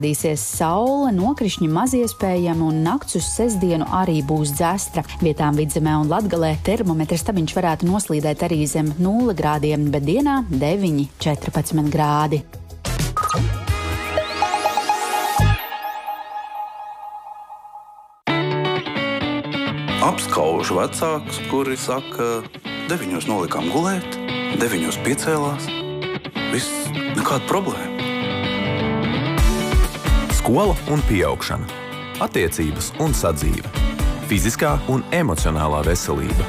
Dīsies saule, nokrišņi maz iespējami un nakts uz sestdienu arī būs dzestra. Vietām Vidzemē un Latgalē termometra stabiņš varētu noslīdēt arī zem 0 grādiem, bet dienā 9–14 grādi. Apskaužu vecākus, kuri saka, 9 nolikām gulēt, 9 piecēlās. Viss, nekāda problēma. Skola un pieaugšana, attiecības un sadzīve, fiziskā un emocionālā veselība.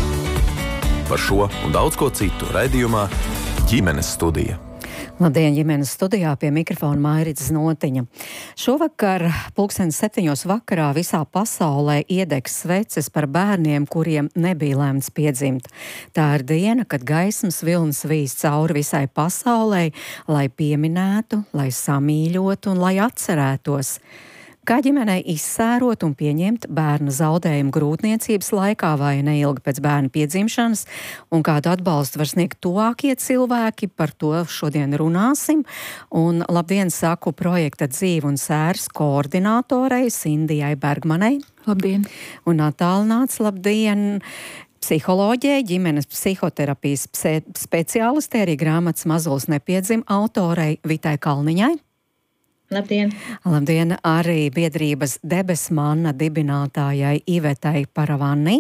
Par šo un daudz ko citu raidījumā Ģimenes studija. Labdien, ģimenes studijā pie mikrofona Mairits Notiņa. Šovakar 7:00 vakarā visā pasaulē iedegs sveces par bērniem, kuriem nebija lemts piedzimt. Tā ir diena, kad gaismas vilnis vīs cauri visai pasaulē, lai pieminētu, lai samīļotu un lai atcerētos. Kā ģimenei izsērot un pieņemt bērna zaudējumu grūtniecības laikā vai neilgi pēc bērna piedzimšanas, un kādu atbalstu var sniegt tuvākie cilvēki, par to šodien runāsim. Un labdien saku projekta Dzīve un sērs koordinātorei Sindijai Bergmanei. Labdien! Un attālināts labdien! Psiholoģijai, ģimenes psihoterapijas speciālistei, arī grāmatas Mazulis nepiedzim autorei Vitai Kalniņai. Labdien! Labdien arī biedrības Debes manna dibinātājai Ivetai Paravanni.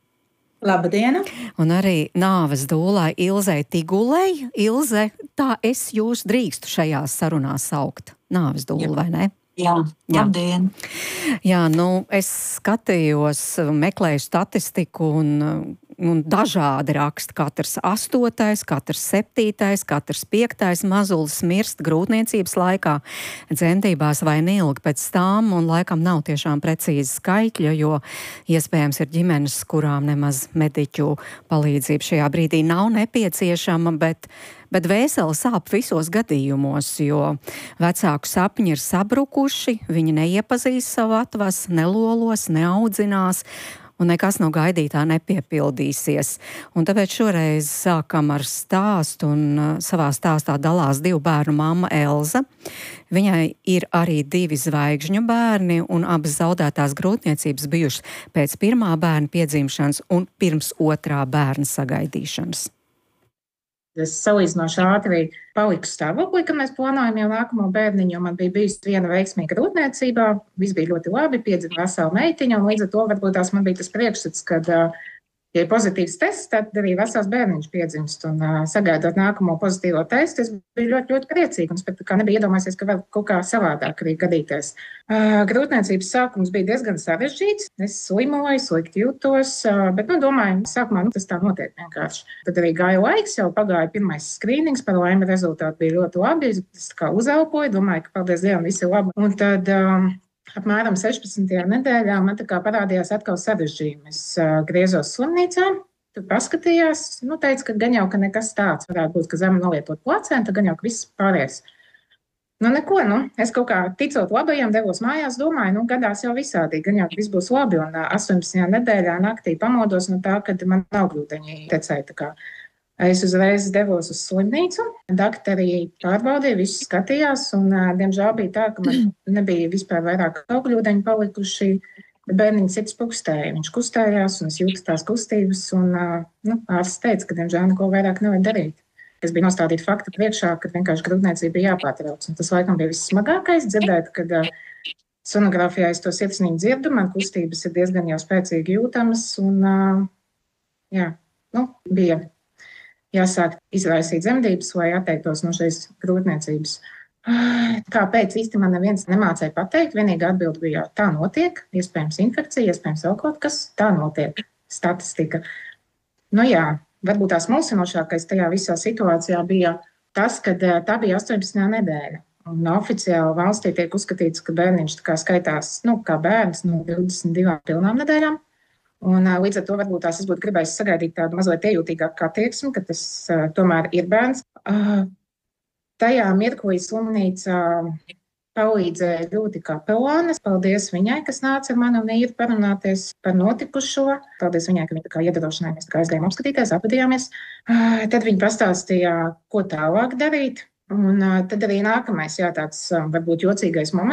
Labdien! Un arī nāves dūlai Ilzei Tigulei. Ilze, tā es jūs drīkstu šajās sarunās saukt. Nāves dūla, vai ne? Jā, labdien! Jā, es skatījos, meklēju statistiku un dažādi raksta. Katrs 8., katrs 7., katrs 5. mazulis mirst grūtniecības laikā, dzemdībās vai neilgi pēc tām, un laikam nav tiešām precīzi skaitļi, jo iespējams ir ģimenes, kurām nemaz mediķu palīdzība šajā brīdī nav nepieciešama, bet vēsele sāp visos gadījumos, jo vecāku sapņi ir sabrukuši, viņi neiepazīst savu atvasu, nelolos, neaudzinās, un nekas no gaidītā nepiepildīsies. Un tāpēc šoreiz sākam ar stāstu, un savā stāstā dalās 2 bērnu mamma Elza. Viņai ir arī 2 zvaigžņu bērni, un abas zaudētās grūtniecības bijušas pēc 1. bērna piedzimšanas un pirms 2. bērna sagaidīšanas. Es salīdzinoši ātri paliku stāvoklī, kad mēs plānojam jau nākamo bērniņu, jo man bija bijusi viena veiksmīga grūtniecībā, viss bija ļoti labi, piedzima vesela meitiņa, un līdz ar to varbūt tās man bija tas priekšstats, kad, ja ir pozitīvs tests, tad arī vesels bērniņš piedzimst, un sagaidot nākamo pozitīvo testu, es biju ļoti, ļoti priecīga, un es pat kā nebija iedomājusies, ka vēl kaut kā savādāk arī gadīties. Grūtniecības sākums bija diezgan sarežģīts, es slimoju, slikti jūtos, bet, domāju, sākumā tas tā notiek vienkārši. Tad arī gāja laiks, jau pagāja pirmais skrīnings, par laimi rezultāti bija ļoti labi, es kā uzelpoju, domāju, ka paldies Dievam, viss ir labi. Un tad apmēram 16. nedēļā man tā kā parādījās atkal sarežģījumi. Es griezos slimnīcā, tur paskatījās, teica, ka gan jau, ka nekas tāds varētu būt, ka zemi nolietot placenta, gan jau, ka viss pārējais. Neko, es kaut kā ticot labajiem devos mājās, domāju, gadās jau visādi, gan jau, ka viss būs labi, un 18. nedēļā naktī pamodos no tā, kad man augļūdeņi tecēja tā kā. Es uzreiz devos uz slimnīcu, daktari pārbaudīja, visu skatījās, un diemžēl bija tā, ka man nebija vispār vairāk augļūdeņi palikuši, bet bērniņš sirds pukstēja, viņš kustējās, un es jūtu tās kustības, un ārsts teica, ka diemžēl neko vairāk nevar darīt. Es biju nostādīta fakta priekšā, ka vienkārši grūtniecība bija jāpārtrauc, un tas laikam bija vissmagākais dzirdēt, kad sonogrāfijā es to sirsnīgi dzirdu, man kustības ir diezgan jau spēcīgi jūtamas, un bija jāsāk izraisīt dzemdības, lai atteiktos no šīs grūtniecības. Kāpēc īsti man neviens nemācēja pateikt? Vienīgā atbilde bija, tā notiek, iespējams infekcija, iespējams vēl kaut kas, tā notiek, statistika. Varbūt tās mulsinošākais tajā visā situācijā bija tas, ka tā bija 18. nedēļa. Un oficiāli valstī tiek uzskatīts, ka bērniņš tā kā skaitās, kā bērns no 22 pilnām nedēļām. Un līdz ar to varbūt tās es būtu gribējis sagaidīt tādu mazliet iejūtīgāku attieksmi, ka tas tomēr ir bērns. Tajā mirklī slimnīca palīdzēja ļoti kapelāne. Paldies viņai, kas nāca ar mani un ir parunāties par notikušo. Paldies viņai, ka viņa tā kā iedrošināja, mēs tā kā aizgājām apskatīties, apvadījāmies. Tad viņa pastāstīja, ko tālāk darīt. Un tad arī nākamais, jā, tāds varbūt jocīgais moments.